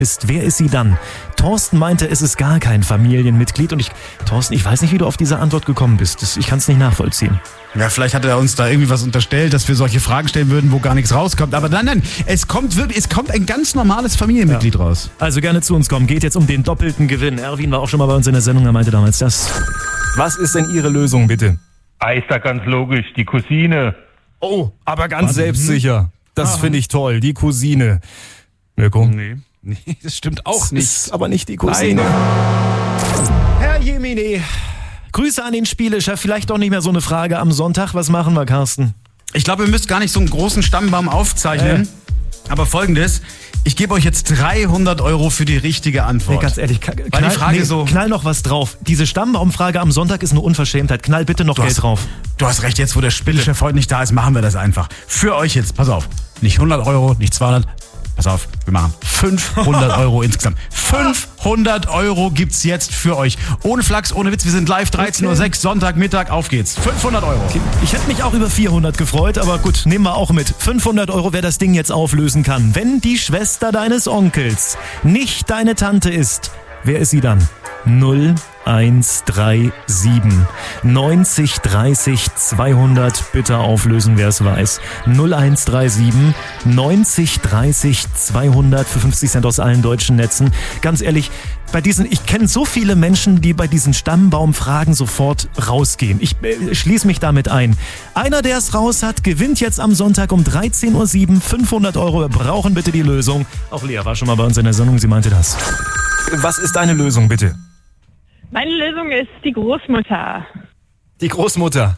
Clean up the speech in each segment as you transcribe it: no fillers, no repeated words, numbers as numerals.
ist, wer ist sie dann? Thorsten meinte, es ist gar kein Familienmitglied und Thorsten, ich weiß nicht, wie du auf diese Antwort gekommen bist. Ich kann es nicht nachvollziehen. Ja, vielleicht hat er uns da irgendwie was unterstellt, dass wir solche Fragen stellen würden, wo gar nichts rauskommt. Aber nein, es kommt ein ganz normales Familienmitglied raus. Also gerne zu uns kommen. Geht jetzt um den doppelten Gewinn. Erwin war auch schon mal bei uns in der Sendung, er meinte damals das. Was ist denn Ihre Lösung, bitte? Ist da ganz logisch, die Cousine. Oh, aber ganz selbstsicher. Das finde ich toll, die Cousine. Mirko? Nee, das stimmt auch nicht. Ist aber nicht die Cousine. Herr Jemine, Grüße an den Spielechef. Vielleicht doch nicht mehr so eine Frage am Sonntag. Was machen wir, Carsten? Ich glaube, ihr müsst gar nicht so einen großen Stammbaum aufzeichnen. Aber Folgendes, ich gebe euch jetzt 300 € für die richtige Antwort. Nee, ganz ehrlich, knall noch was drauf. Diese Stammbaumfrage am Sonntag ist eine Unverschämtheit. Knall bitte noch Geld drauf. Du hast recht, jetzt wo der Spielechef heute nicht da ist, machen wir das einfach. Für euch jetzt, pass auf, nicht 100 €, nicht 200, pass auf, wir machen 500 € insgesamt. 500 € gibt's jetzt für euch. Ohne Flachs, ohne Witz, wir sind live, 13:06 Uhr, Sonntagmittag, auf geht's. 500 €. Okay. Ich hätte mich auch über 400 gefreut, aber gut, nehmen wir auch mit. 500 €, wer das Ding jetzt auflösen kann. Wenn die Schwester deines Onkels nicht deine Tante ist, wer ist sie dann? 0137 90 30 200. Bitte auflösen, wer es weiß. 0137 90 30 200 für 50 Cent aus allen deutschen Netzen. Ganz ehrlich, ich kenne so viele Menschen, die bei diesen Stammbaumfragen sofort rausgehen. Ich schließe mich damit ein. Einer, der es raus hat, gewinnt jetzt am Sonntag um 13:07 Uhr 500 €. Wir brauchen bitte die Lösung. Auch Lea war schon mal bei uns in der Sendung, sie meinte das. Was ist deine Lösung, bitte? Meine Lösung ist die Großmutter. Die Großmutter.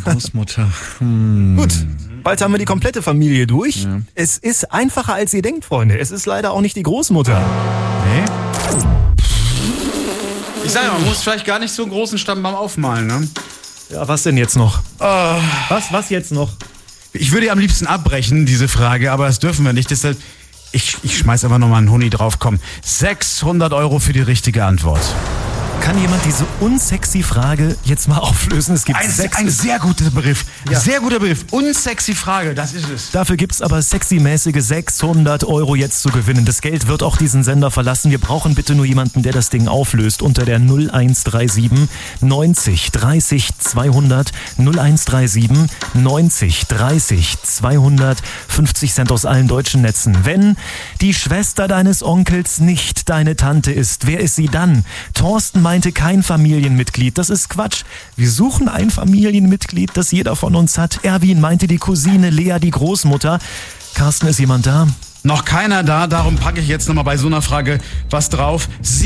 Gut, bald haben wir die komplette Familie durch. Ja. Es ist einfacher, als ihr denkt, Freunde. Es ist leider auch nicht die Großmutter. Nee? Ich sage ja, man muss vielleicht gar nicht so einen großen Stammbaum aufmalen, ne? Ja, was denn jetzt noch? Was jetzt noch? Ich würde ja am liebsten abbrechen, diese Frage, aber das dürfen wir nicht. Deshalb, ich schmeiß einfach nochmal einen Huni drauf. Komm, 600 € für die richtige Antwort. Kann jemand diese unsexy Frage jetzt mal auflösen? Es gibt ein sehr guter Begriff. Ja. Sehr guter Begriff. Unsexy Frage, das ist es. Dafür gibt's aber sexy-mäßige 600 € jetzt zu gewinnen. Das Geld wird auch diesen Sender verlassen. Wir brauchen bitte nur jemanden, der das Ding auflöst. Unter der 0137 90 30 200 0137 90 30 200 50 Cent aus allen deutschen Netzen. Wenn die Schwester deines Onkels nicht deine Tante ist, wer ist sie dann? Thorsten meinte kein Familienmitglied. Das ist Quatsch. Wir suchen ein Familienmitglied, das jeder von uns hat. Erwin meinte die Cousine, Lea die Großmutter. Carsten, ist jemand da? Noch keiner da, darum packe ich jetzt nochmal bei so einer Frage was drauf.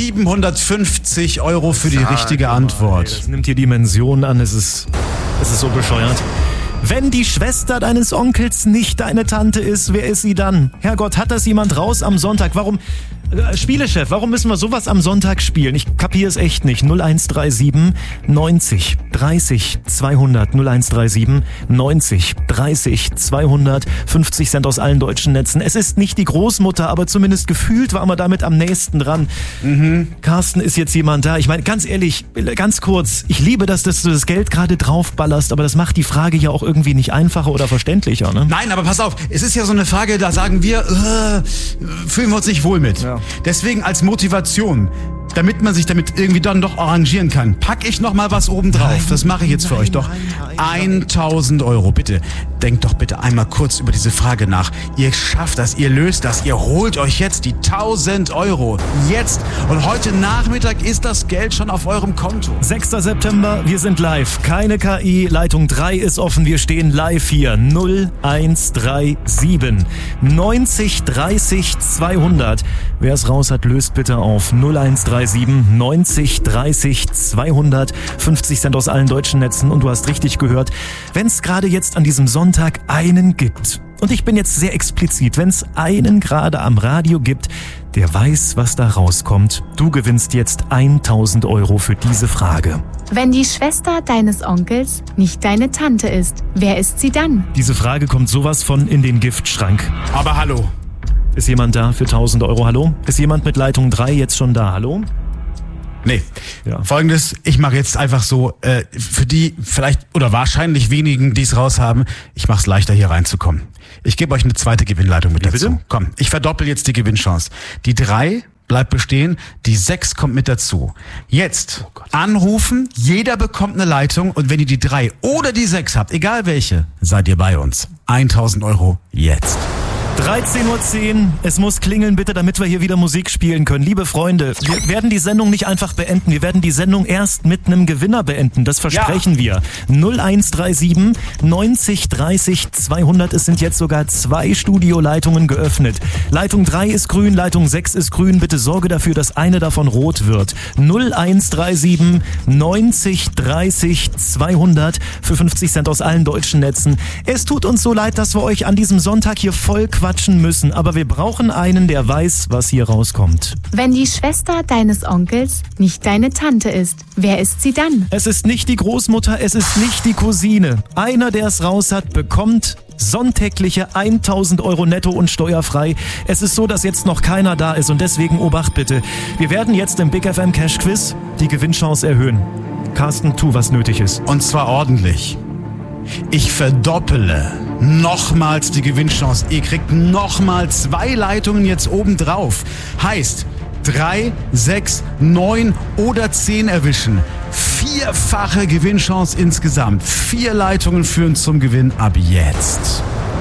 750 € für die richtige Antwort. Das nimmt hier Dimensionen an, es ist so bescheuert. Wenn die Schwester deines Onkels nicht deine Tante ist, wer ist sie dann? Herrgott, hat das jemand raus am Sonntag? Warum? Spielechef, warum müssen wir sowas am Sonntag spielen? Ich kapiere es echt nicht. 0137 90 30 200 0137 90 30 200 50 Cent aus allen deutschen Netzen. Es ist nicht die Großmutter, aber zumindest gefühlt war man damit am nächsten dran. Carsten, ist jetzt jemand da? Ich meine, ganz ehrlich, ganz kurz, ich liebe das, dass du das Geld gerade draufballerst, aber das macht die Frage ja auch irgendwie nicht einfacher oder verständlicher, ne? Nein, aber pass auf, es ist ja so eine Frage, da sagen wir, fühlen wir uns nicht wohl mit. Ja. Deswegen als Motivation, damit man sich damit irgendwie dann doch arrangieren kann, packe ich noch mal was oben drauf. Das mache ich jetzt für euch doch. 1000 €, bitte. Denkt doch bitte einmal kurz über diese Frage nach. Ihr schafft das, ihr löst das, ihr holt euch jetzt die 1000 €. Jetzt. Und heute Nachmittag ist das Geld schon auf eurem Konto. 6. September, wir sind live. Keine KI, Leitung 3 ist offen. Wir stehen live hier. 0137 90 30 200. Wer es raus hat, löst bitte auf. 0137 90 30 200 50 Cent aus allen deutschen Netzen. Und du hast richtig gehört, wenn es gerade jetzt an diesem Sonntag einen gibt, und ich bin jetzt sehr explizit, wenn es einen gerade am Radio gibt, der weiß, was da rauskommt, du gewinnst jetzt 1000 € für diese Frage. Wenn die Schwester deines Onkels nicht deine Tante ist, wer ist sie dann? Diese Frage kommt sowas von in den Giftschrank. Aber hallo. Ist jemand da für 1000 €? Hallo? Ist jemand mit Leitung 3 jetzt schon da? Hallo? Nee. Ja. Folgendes, ich mache jetzt einfach so, für die vielleicht oder wahrscheinlich wenigen, die es raushaben, ich mache es leichter, hier reinzukommen. Ich gebe euch eine zweite Gewinnleitung mit dazu. Bitte? Komm, ich verdoppel jetzt die Gewinnchance. Die 3 bleibt bestehen, die 6 kommt mit dazu. Jetzt anrufen, jeder bekommt eine Leitung und wenn ihr die 3 oder die 6 habt, egal welche, seid ihr bei uns. 1.000 € jetzt. 13:10 Uhr, es muss klingeln bitte, damit wir hier wieder Musik spielen können. Liebe Freunde, wir werden die Sendung nicht einfach beenden, wir werden die Sendung erst mit einem Gewinner beenden, das versprechen wir. 0137 90 30 200, es sind jetzt sogar 2 Studioleitungen geöffnet. Leitung 3 ist grün, Leitung 6 ist grün, bitte sorge dafür, dass eine davon rot wird. 0137 90 30 200 für 50 Cent aus allen deutschen Netzen. Es tut uns so leid, dass wir euch an diesem Sonntag hier voll quatschen müssen, aber wir brauchen einen, der weiß, was hier rauskommt. Wenn die Schwester deines Onkels nicht deine Tante ist, wer ist sie dann? Es ist nicht die Großmutter, es ist nicht die Cousine. Einer, der es raus hat, bekommt sonntägliche 1.000 € netto und steuerfrei. Es ist so, dass jetzt noch keiner da ist und deswegen Obacht bitte. Wir werden jetzt im Big FM Cash Quiz die Gewinnchance erhöhen. Carsten, tu, was nötig ist. Und zwar ordentlich. Ich verdoppele nochmals die Gewinnchance. Ihr kriegt nochmal 2 Leitungen jetzt obendrauf. Heißt 3, 6, 9 oder 10 erwischen. 4-fache Gewinnchance insgesamt. 4 Leitungen führen zum Gewinn ab jetzt.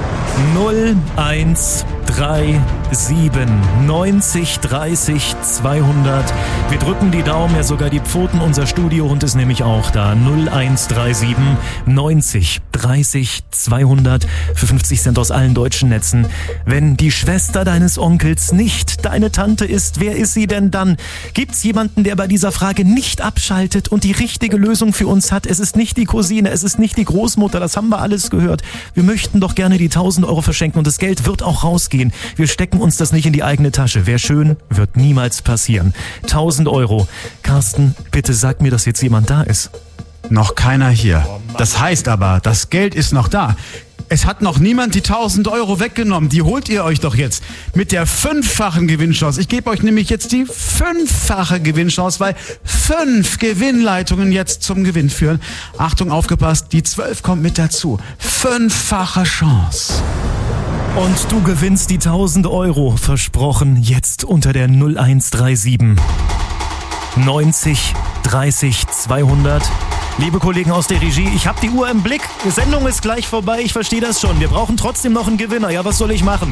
0137 90 30 200. Wir drücken die Daumen, ja sogar die Pfoten. Unser Studiohund ist nämlich auch da. 0137 90 30 200 für 50 Cent aus allen deutschen Netzen. Wenn die Schwester deines Onkels nicht deine Tante ist, wer ist sie denn dann? Gibt's jemanden, der bei dieser Frage nicht abschaltet und die richtige Lösung für uns hat? Es ist nicht die Cousine, es ist nicht die Großmutter, das haben wir alles gehört. Wir möchten doch gerne die 1.000 € verschenken und das Geld wird auch rausgehen. Wir stecken uns das nicht in die eigene Tasche. Wäre schön, wird niemals passieren. 1.000 €. Carsten, bitte sag mir, dass jetzt jemand da ist. Noch keiner hier. Das heißt aber, das Geld ist noch da. Es hat noch niemand die 1.000 € weggenommen. Die holt ihr euch doch jetzt mit der 5-fachen Gewinnchance. Ich gebe euch nämlich jetzt die 5-fache Gewinnchance, weil 5 Gewinnleitungen jetzt zum Gewinn führen. Achtung, aufgepasst, die 12 kommt mit dazu. 5-fache Chance. Und du gewinnst die 1.000 €, versprochen, jetzt unter der 0137 90 30 200. Liebe Kollegen aus der Regie, ich habe die Uhr im Blick. Die Sendung ist gleich vorbei, ich verstehe das schon. Wir brauchen trotzdem noch einen Gewinner. Ja, was soll ich machen?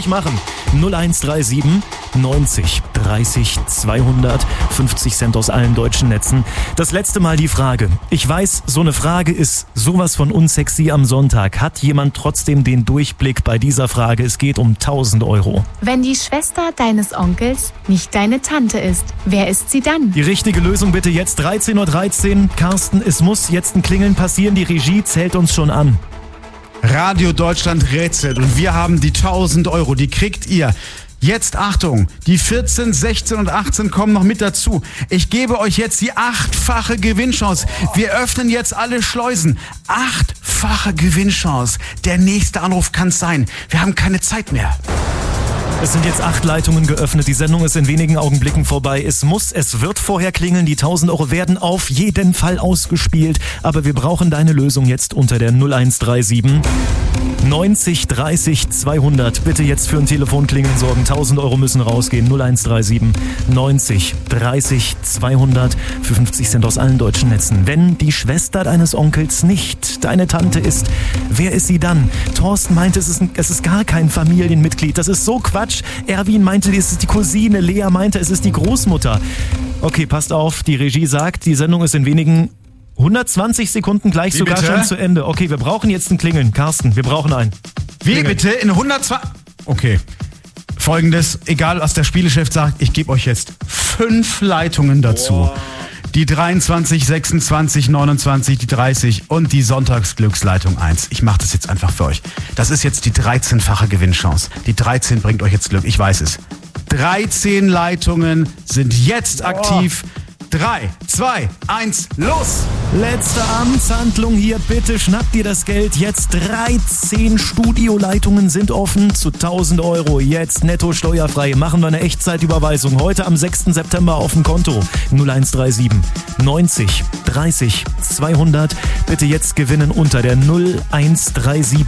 0137 90 30 200, 50 Cent aus allen deutschen Netzen. Das letzte Mal die Frage. Ich weiß, so eine Frage ist sowas von unsexy am Sonntag. Hat jemand trotzdem den Durchblick bei dieser Frage? Es geht um 1.000 €. Wenn die Schwester deines Onkels nicht deine Tante ist, wer ist sie dann? Die richtige Lösung bitte jetzt 13:13 Uhr. Carsten, es muss jetzt ein Klingeln passieren. Die Regie zählt uns schon an. Radio Deutschland rätselt und wir haben die 1.000 €. Die kriegt ihr. Jetzt Achtung, die 14, 16 und 18 kommen noch mit dazu. Ich gebe euch jetzt die 8-fache Gewinnchance. Wir öffnen jetzt alle Schleusen. 8-fache Gewinnchance. Der nächste Anruf kann's sein. Wir haben keine Zeit mehr. Es sind jetzt 8 Leitungen geöffnet. Die Sendung ist in wenigen Augenblicken vorbei. Es wird vorher klingeln. Die 1.000 € werden auf jeden Fall ausgespielt. Aber wir brauchen deine Lösung jetzt unter der 0137 90 30 200. Bitte jetzt für ein Telefonklingeln sorgen. 1.000 € müssen rausgehen. 0137 90 30 200 für 50 Cent aus allen deutschen Netzen. Wenn die Schwester deines Onkels nicht deine Tante ist, wer ist sie dann? Thorsten meinte, es ist gar kein Familienmitglied. Das ist so Quatsch. Erwin meinte, es ist die Cousine. Lea meinte, es ist die Großmutter. Okay, passt auf. Die Regie sagt, die Sendung ist in wenigen 120 Sekunden gleich Wie sogar bitte? schon zu Ende. Okay, wir brauchen jetzt ein Klingeln. Carsten, wir brauchen einen. Wie Klingeln. bitte? In 120... Okay. Folgendes, egal was der Spielechef sagt, ich gebe euch jetzt 5 Leitungen dazu. Die 23, 26, 29, die 30 und die Sonntagsglücksleitung 1. Ich mache das jetzt einfach für euch. Das ist jetzt die 13-fache Gewinnchance. Die 13 bringt euch jetzt Glück, ich weiß es. 13 Leitungen sind jetzt aktiv. 3, 2, 1, los! Letzte Amtshandlung hier, bitte schnapp dir das Geld. Jetzt 13 Studioleitungen sind offen zu 1.000 Euro. Jetzt netto steuerfrei. Machen wir eine Echtzeitüberweisung. Heute am 6. September auf dem Konto. 0137 90 30 200. Bitte jetzt gewinnen unter der 0137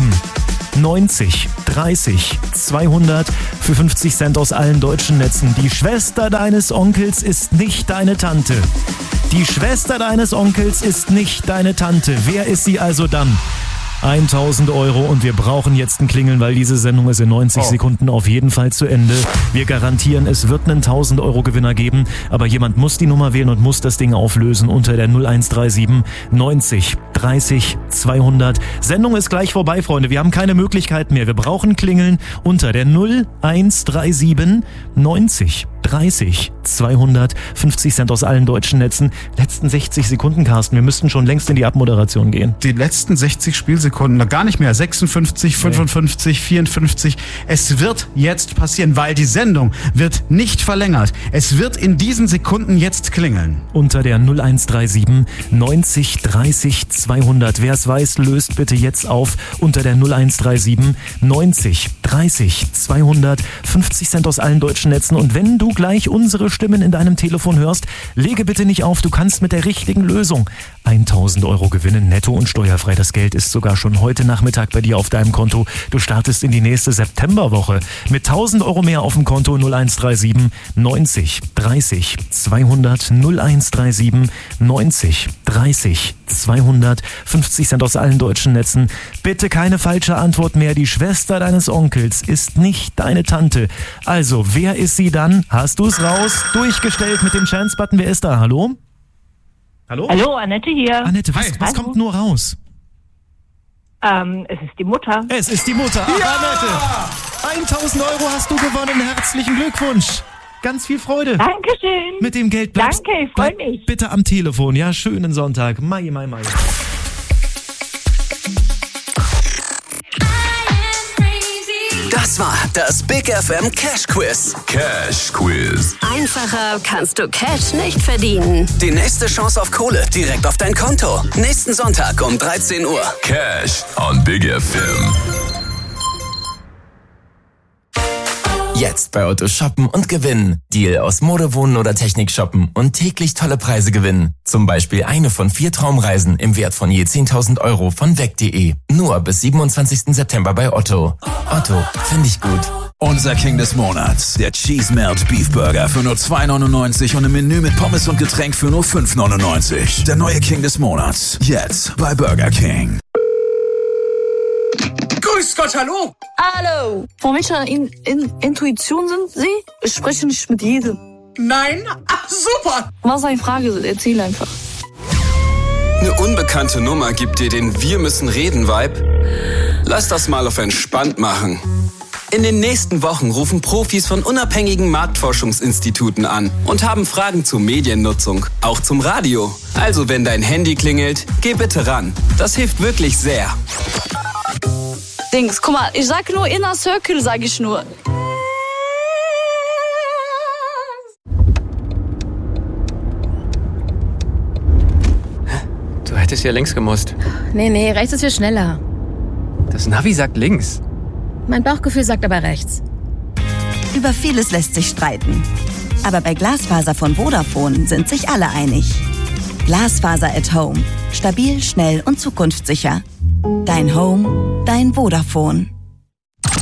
90 30 200 für 50 Cent aus allen deutschen Netzen. Die Schwester deines Onkels ist nicht deine Tante. Die Schwester deines Onkels ist nicht deine Tante. Wer ist sie also dann? 1.000 Euro und wir brauchen jetzt ein Klingeln, weil diese Sendung ist in 90 Sekunden auf jeden Fall zu Ende. Wir garantieren, es wird einen 1.000 Euro Gewinner geben, aber jemand muss die Nummer wählen und muss das Ding auflösen unter der 0137 90 30 200. Sendung ist gleich vorbei, Freunde. Wir haben keine Möglichkeit mehr. Wir brauchen Klingeln unter der 0137 90 30 200. 50 Cent aus allen deutschen Netzen. Letzten 60 Sekunden, Carsten. Wir müssten schon längst in die Abmoderation gehen. Die letzten 60 Spielsekunden, gar nicht mehr. 56, 55, 54. Es wird jetzt passieren, weil die Sendung wird nicht verlängert. Es wird in diesen Sekunden jetzt klingeln. Unter der 0137 90 30 200. Wer es weiß, löst bitte jetzt auf unter der 0137 90 30 200. 50 Cent aus allen deutschen Netzen. Und wenn du gleich unsere Stimmen in deinem Telefon hörst, lege bitte nicht auf. Du kannst mit der richtigen Lösung 1.000 Euro gewinnen, netto und steuerfrei. Das Geld ist sogar schon heute Nachmittag bei dir auf deinem Konto. Du startest in die nächste Septemberwoche mit 1.000 Euro mehr auf dem Konto. 0137 90 30 200. 0137 90 30 200. 50 Cent aus allen deutschen Netzen. Bitte keine falsche Antwort mehr. Die Schwester deines Onkels ist nicht deine Tante. Also, wer ist sie dann? Hast du es raus? Durchgestellt mit dem Chance-Button. Wer ist da? Hallo? Hallo? Hallo, Annette hier. Annette, was kommt nur raus? Es ist die Mutter. Es ist die Mutter. Ach, Annette, 1.000 Euro hast du gewonnen. Herzlichen Glückwunsch. Ganz viel Freude. Dankeschön. Mit dem Geld Danke, ich freue mich. Bitte am Telefon. Ja, schönen Sonntag. Mai. Das war das Big FM Cash Quiz. Cash Quiz. Einfacher kannst du Cash nicht verdienen. Die nächste Chance auf Kohle direkt auf dein Konto. Nächsten Sonntag um 13 Uhr. Cash on Big FM. Jetzt bei Otto shoppen und gewinnen. Deal aus Mode, Wohnen oder Technik shoppen und täglich tolle Preise gewinnen. Zum Beispiel eine von 4 Traumreisen im Wert von je 10.000 Euro von weg.de. Nur bis 27. September bei Otto. Otto, finde ich gut. Unser King des Monats, der Cheese Melt Beef Burger für nur 2,99 und im Menü mit Pommes und Getränk für nur 5,99. Der neue King des Monats, jetzt bei Burger King. Grüß Gott, hallo! Hallo! Von welcher Intuition sind Sie? Ich spreche nicht mit jedem. Nein? Ach, super! Was eine Frage? Erzähl einfach. Eine unbekannte Nummer gibt dir den Wir-müssen-reden-Vibe? Lass das mal auf entspannt machen. In den nächsten Wochen rufen Profis von unabhängigen Marktforschungsinstituten an und haben Fragen zur Mediennutzung, auch zum Radio. Also wenn dein Handy klingelt, geh bitte ran. Das hilft wirklich sehr. Dings, guck mal, ich sag nur Inner Circle, sag ich nur. Du hättest ja links gemusst. Nee, rechts ist viel schneller. Das Navi sagt links. Mein Bauchgefühl sagt aber rechts. Über vieles lässt sich streiten. Aber bei Glasfaser von Vodafone sind sich alle einig. Glasfaser at Home. Stabil, schnell und zukunftssicher. Dein Home, dein Vodafone.